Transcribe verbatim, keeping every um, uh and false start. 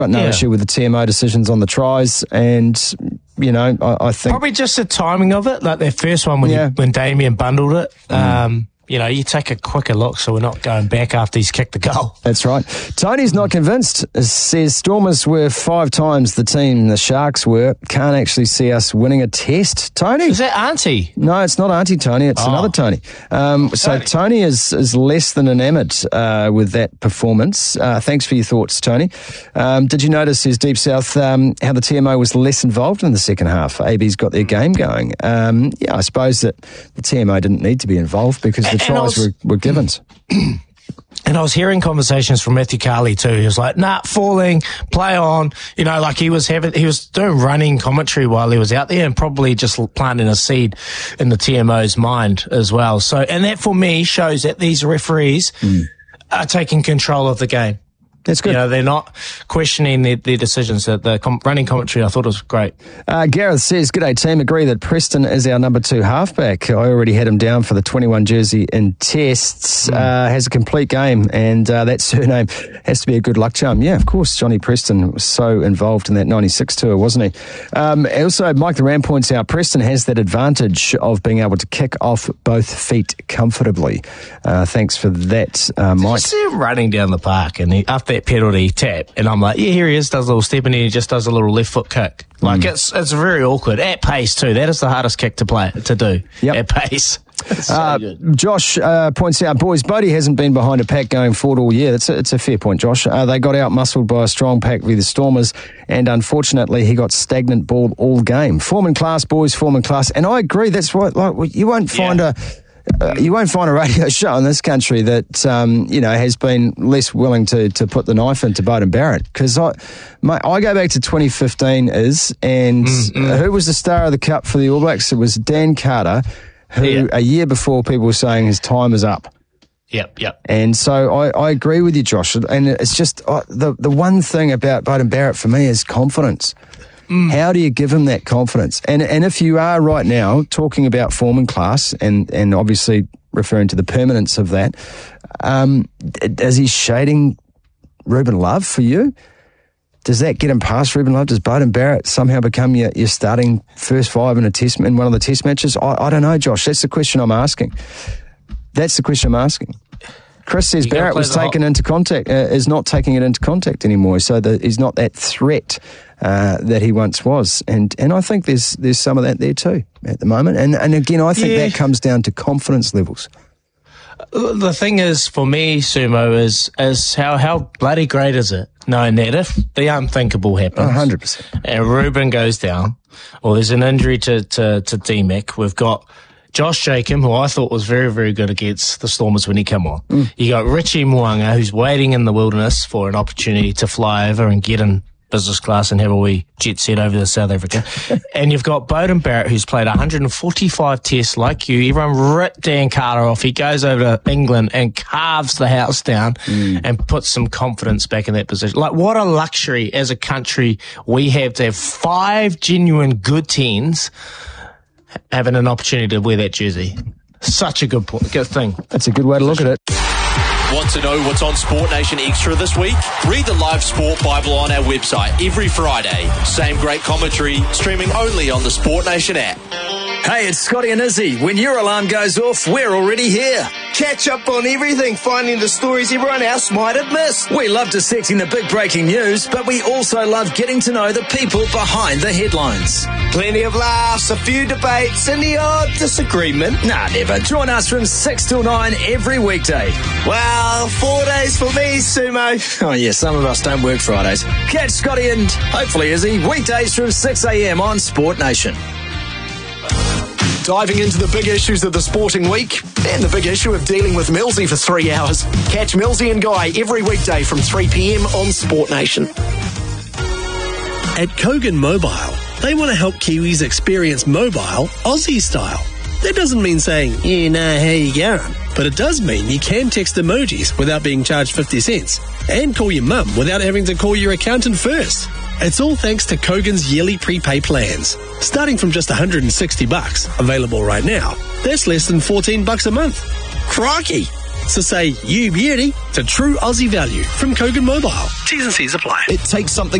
Got no Yeah. issue with the T M O decisions on the tries, and you know, I, I think Probably just the timing of it, like their first one when Yeah. you, when Damien bundled it. Um, you know, you take a quicker look so we're not going back after he's kicked the goal. that's right. Tony's not convinced. Says Stormers were five times the team the Sharks were. Can't actually see us winning a test. Tony? Is that Auntie? No, it's not Auntie Tony. It's Oh. another Tony. Um, so Tony. Tony is is less than enamoured uh, with that performance. Uh, thanks for your thoughts, Tony. Um, did you notice, says Deep South, um, how the T M O was less involved in the second half? A B's got their game going. Um, yeah, I suppose that the T M O didn't need to be involved because the And I tries was- were, were givens. And I was hearing conversations from Matthew Carley too. He was like, nah, falling, play on. You know, like he was having, he was doing running commentary while he was out there and probably just planting a seed in the T M O's mind as well. So, and that for me shows that these referees mm. are taking control of the game. That's good. You know, they're not questioning their, their decisions. The, the com- running commentary, I thought was great. Uh, Gareth says, g'day team, agree that Preston is our number two halfback. I already had him down for the twenty-one jersey in tests. Mm. Uh, has a complete game, and uh, that surname has to be a good luck charm. Yeah, of course, Johnny Preston was so involved in that ninety-six tour, wasn't he? Um, also, Mike the Ram points out Preston has that advantage of being able to kick off both feet comfortably. Uh, thanks for that, uh, Mike. I see him running down the park, and he, after that penalty tap, and I'm like, yeah, here he is, does a little step, and then he just does a little left foot kick. Like, mm. it's it's very awkward. At pace, too. That is the hardest kick to play, to do, yep. at pace. So uh, Josh uh, points out, boys, Bodie hasn't been behind a pack going forward all year. That's a, it's a fair point, Josh. Uh, they got out-muscled by a strong pack with the Stormers, and unfortunately, he got stagnant ball all game. Form in class, boys, form in class. And I agree, that's what, like, you won't find yeah. a... Uh, you won't find a radio show in this country that um, you know has been less willing to to put the knife into Beauden Barrett, because I, my, I go back to twenty fifteen is and mm-hmm. uh, who was the star of the cup for the All Blacks? It was Dan Carter, who yeah. a year before people were saying his time is up. Yep, yep. And so I, I agree with you, Josh. And it's just uh, the the one thing about Beauden Barrett for me is confidence. How do you give him that confidence? And and if you are right now talking about form and class, and, and obviously referring to the permanence of that, um, is he shading Ruben Love for you? Does that get him past Ruben Love? Does Beauden Barrett somehow become your, your starting first five in a test in one of the test matches? I, I don't know, Josh. That's the question I'm asking. That's the question I'm asking. Chris says you Barrett was taken hot. into contact, uh, is not taking it into contact anymore, so that he's not that threat uh, that he once was. And and I think there's there's some of that there too at the moment. And and again, I think yeah. that comes down to confidence levels. The thing is, for me, Sumo, is is how, how bloody great is it knowing that if the unthinkable happens, one hundred percent, and Ruben goes down, or there's an injury to, to, to D-Mac, we've got Josh Jacob, who I thought was very, very good against the Stormers when he came on. Mm. You got Richie Mo'unga, who's waiting in the wilderness for an opportunity to fly over and get in business class and have a wee jet set over to South Africa. And you've got Beauden Barrett, who's played one hundred forty-five tests like you. Everyone ripped Dan Carter off. He goes over to England and carves the house down mm. and puts some confidence back in that position. Like, what a luxury as a country we have to have five genuine good tens having an opportunity to wear that jersey. Such a good, good thing. That's a good way to look at it. Want to know what's on Sport Nation Extra this week? Read the live Sport Bible on our website every Friday. Same great commentary, streaming only on the Sport Nation app. Hey, it's Scotty and Izzy. When your alarm goes off, we're already here. Catch up on everything, finding the stories everyone else might have missed. We love dissecting the big breaking news, but we also love getting to know the people behind the headlines. Plenty of laughs, a few debates, and the odd disagreement. Nah, never. Join us from six till nine every weekday. Well, four days for me, Sumo. Oh, yeah, some of us don't work Fridays. Catch Scotty and hopefully Izzy weekdays from six a.m. on Sport Nation. Diving into the big issues of the sporting week and the big issue of dealing with Millsy for three hours. Catch Millsy and Guy every weekday from three p.m. on Sport Nation. At Kogan Mobile, they want to help Kiwis experience mobile Aussie style. That doesn't mean saying, yeah, nah, how you going? But it does mean you can text emojis without being charged fifty cents and call your mum without having to call your accountant first. It's all thanks to Kogan's yearly prepay plans. Starting from just one hundred sixty bucks, available right now, that's less than fourteen bucks a month. Crikey! So say you beauty to true Aussie value from Kogan Mobile. T's and C's apply. It takes something